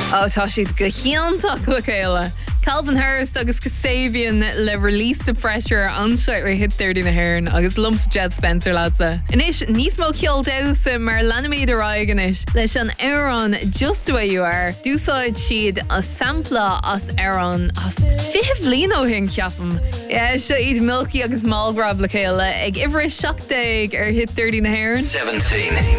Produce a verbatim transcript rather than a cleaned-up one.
Ó tá siad go cheantach le chéile. Calvin Harris agus Kasabian le Release the Pressure anseit ar hit thirty na hairan agus lumps Jet Spencer lása. Inis níos mó ceol dausa mar lenaméid araigenis leis an Aaron Just the Way You Are. Dúsáid siad a sampla as Aaron as fih líno hin ceafam. Yeah, se iad Milky agus Malgrab le chéile ag ifre seachtaig ar hit thirty na hairan. seventeen.